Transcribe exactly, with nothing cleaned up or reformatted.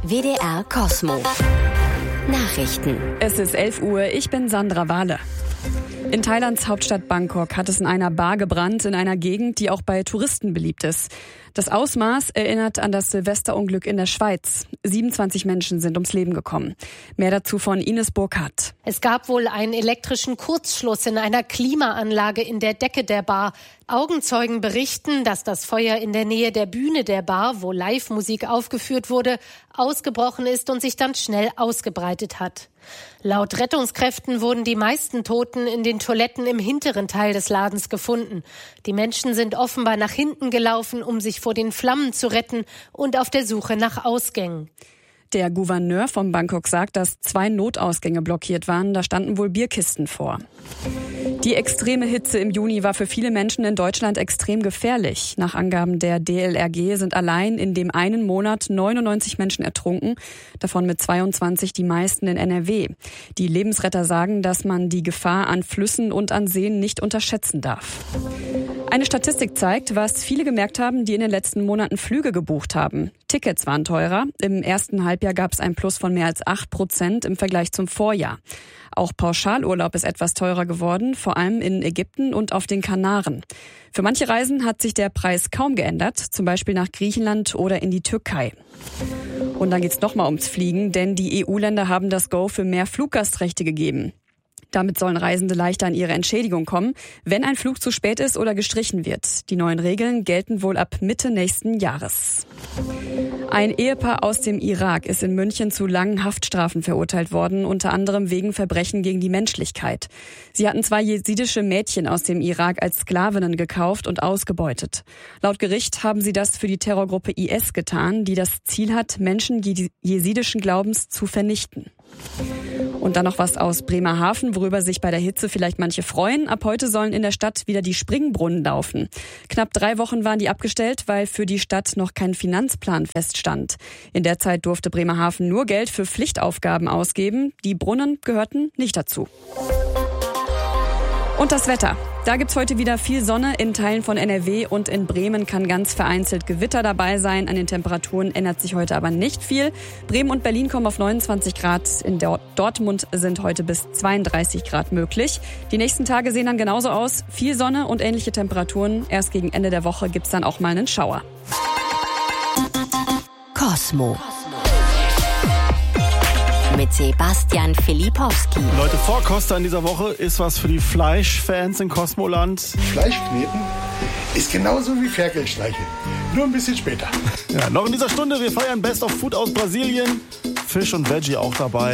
W D R Kosmo. Nachrichten. Es ist elf Uhr, ich bin Sandra Wahle. In Thailands Hauptstadt Bangkok hat es in einer Bar gebrannt, in einer Gegend, die auch bei Touristen beliebt ist. Das Ausmaß erinnert an das Silvesterunglück in der Schweiz. siebenundzwanzig Menschen sind ums Leben gekommen. Mehr dazu von Ines Burkhardt. Es gab wohl einen elektrischen Kurzschluss in einer Klimaanlage in der Decke der Bar. Augenzeugen berichten, dass das Feuer in der Nähe der Bühne der Bar, wo Live-Musik aufgeführt wurde, ausgebrochen ist und sich dann schnell ausgebreitet hat. Laut Rettungskräften wurden die meisten Toten in den Toiletten im hinteren Teil des Ladens gefunden. Die Menschen sind offenbar nach hinten gelaufen, um sich vor den Flammen zu retten und auf der Suche nach Ausgängen. Der Gouverneur von Bangkok sagt, dass zwei Notausgänge blockiert waren. Da standen wohl Bierkisten vor. Die extreme Hitze im Juni war für viele Menschen in Deutschland extrem gefährlich. Nach Angaben der D L R G sind allein in dem einen Monat neunundneunzig Menschen ertrunken, davon mit zweiundzwanzig die meisten in N R W. Die Lebensretter sagen, dass man die Gefahr an Flüssen und an Seen nicht unterschätzen darf. Eine Statistik zeigt, was viele gemerkt haben, die in den letzten Monaten Flüge gebucht haben. Tickets waren teurer. Im ersten Halbjahr gab es einen Plus von mehr als acht Prozent im Vergleich zum Vorjahr. Auch Pauschalurlaub ist etwas teurer geworden, vor allem in Ägypten und auf den Kanaren. Für manche Reisen hat sich der Preis kaum geändert, zum Beispiel nach Griechenland oder in die Türkei. Und dann geht's nochmal ums Fliegen, denn die E U-Länder haben das Go für mehr Fluggastrechte gegeben. Damit sollen Reisende leichter an ihre Entschädigung kommen, wenn ein Flug zu spät ist oder gestrichen wird. Die neuen Regeln gelten wohl ab Mitte nächsten Jahres. Ein Ehepaar aus dem Irak ist in München zu langen Haftstrafen verurteilt worden, unter anderem wegen Verbrechen gegen die Menschlichkeit. Sie hatten zwei jesidische Mädchen aus dem Irak als Sklavinnen gekauft und ausgebeutet. Laut Gericht haben sie das für die Terrorgruppe I S getan, die das Ziel hat, Menschen jesidischen Glaubens zu vernichten. Und dann noch was aus Bremerhaven, worüber sich bei der Hitze vielleicht manche freuen. Ab heute sollen in der Stadt wieder die Springbrunnen laufen. Knapp drei Wochen waren die abgestellt, weil für die Stadt noch kein Finanzplan feststand. In der Zeit durfte Bremerhaven nur Geld für Pflichtaufgaben ausgeben. Die Brunnen gehörten nicht dazu. Und das Wetter. Da gibt's heute wieder viel Sonne in Teilen von N R W und in Bremen kann ganz vereinzelt Gewitter dabei sein. An den Temperaturen ändert sich heute aber nicht viel. Bremen und Berlin kommen auf neunundzwanzig Grad. In Dortmund sind heute bis zweiunddreißig Grad möglich. Die nächsten Tage sehen dann genauso aus. Viel Sonne und ähnliche Temperaturen. Erst gegen Ende der Woche gibt's dann auch mal einen Schauer. Kosmo. Mit Sebastian Filipowski. Leute, vor Costa in dieser Woche ist was für die Fleischfans in Kosmoland. Fleischkneten ist genauso wie Ferkelstreicheln, nur ein bisschen später. Ja, noch in dieser Stunde, wir feiern Best of Food aus Brasilien. Fisch und Veggie auch dabei.